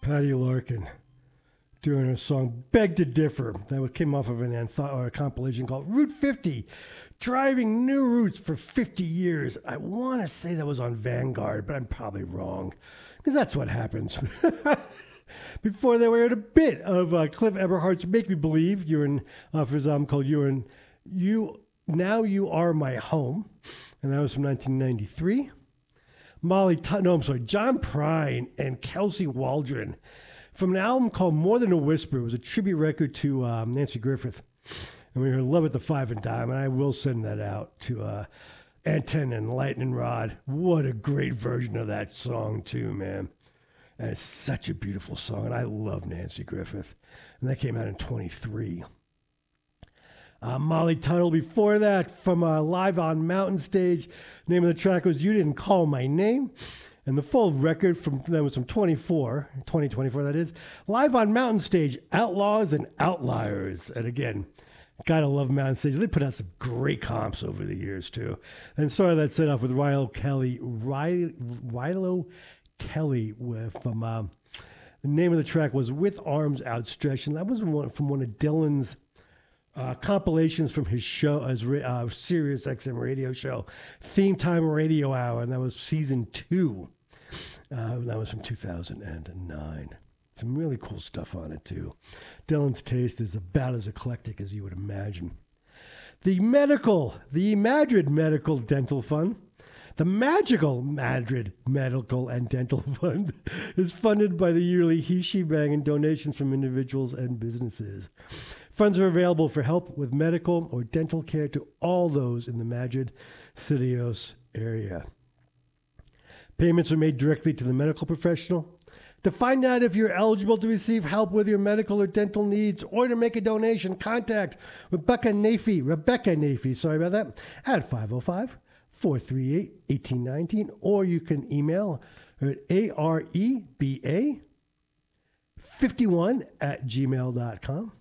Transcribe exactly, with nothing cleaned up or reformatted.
Patty Larkin doing her song Beg to Differ. That came off of an antho- or a compilation called Route fifty, Driving New Routes for fifty years. I want to say that was on Vanguard, but I'm probably wrong because that's what happens. Before that, we heard a bit of uh, Cliff Eberhardt's Make Me Believe. You're in, uh, for his album called You're in, You, Now You Are My Home. And that was from nineteen ninety-three. Molly, T- no, I'm sorry, John Prine and Kelsey Waldron from an album called More Than a Whisper. It was a tribute record to um, Nancy Griffith. And we heard Love at the Five and Dime, and I will send that out to uh, Antenna and Lightning Rod. What a great version of that song, too, man. And it's such a beautiful song, and I love Nancy Griffith. And that came out in twenty-three. Uh, Molly Tuttle before that from uh, Live on Mountain Stage. The name of the track was You Didn't Call My Name. And the full record from that was from twenty-four, twenty twenty-four that is. Live on Mountain Stage, Outlaws and Outliers. And again, gotta love Mountain Stage. They put out some great comps over the years too. And sorry that set off with Rilo Kelly. Rilo, Rilo Kelly with, from uh, the name of the track was With Arms Outstretched. And that was one, from one of Dylan's Uh, compilations from his show, his uh, Sirius X M radio show, Theme Time Radio Hour, and that was season two. Uh, that was from two thousand nine. Some really cool stuff on it, too. Dylan's taste is about as eclectic as you would imagine. The medical, the Madrid Medical Dental Fund, the magical Madrid Medical and Dental Fund is funded by the yearly He She Bang and donations from individuals and businesses. Funds are available for help with medical or dental care to all those in the Madrid Citios area. Payments are made directly to the medical professional. To find out if you're eligible to receive help with your medical or dental needs or to make a donation, contact Rebecca Nafee, Rebecca Nafee, sorry about that, at five oh five, four three eight, one eight one nine, or you can email her at areba fifty-one at gmail dot com.